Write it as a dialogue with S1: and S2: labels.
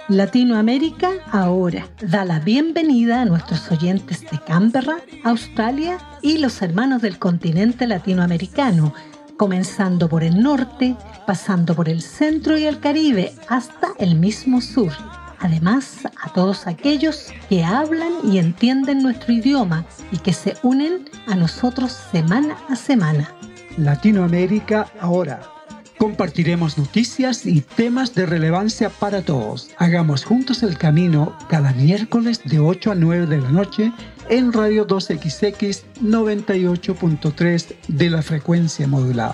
S1: Latinoamérica Ahora da la bienvenida a nuestros oyentes de Canberra, Australia y los hermanos del continente latinoamericano, comenzando por el norte, pasando por el centro y el Caribe hasta el mismo sur. Además, a todos aquellos que hablan y entienden nuestro idioma y que se unen a nosotros semana a semana.
S2: Latinoamérica Ahora. Compartiremos noticias y temas de relevancia para todos. Hagamos juntos el camino cada miércoles de 8 a 9 de la noche en Radio 2XX 98.3 de la frecuencia modulada.